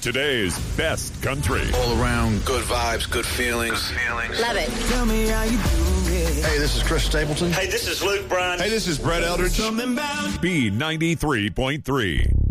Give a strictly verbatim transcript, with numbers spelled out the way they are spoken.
Today's best country. All around good vibes, good feelings. Good feelings. Love it. Tell me how you do it. Hey, this is Chris Stapleton. Hey, this is Luke Bryan. Hey, this is Brett Eldridge. Something about B ninety-three point three.